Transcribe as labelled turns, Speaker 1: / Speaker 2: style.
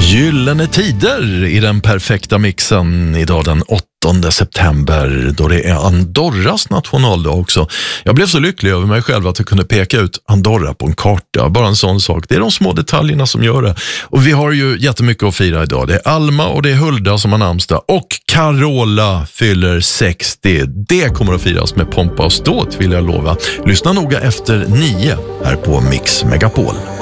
Speaker 1: Gyllene tider i den perfekta mixen idag den 8 september då det är Andorras nationaldag också. Jag blev så lycklig över mig själv att jag kunde peka ut Andorra på en karta. Bara en sån sak. Det är de små detaljerna som gör det. Och vi har ju jättemycket att fira idag. Det är Alma och det är Hulda som har namnsdag. Och Carola fyller 60. Det kommer att firas med pompa och ståt, vill jag lova. Lyssna noga efter 9 här på Mix Megapol.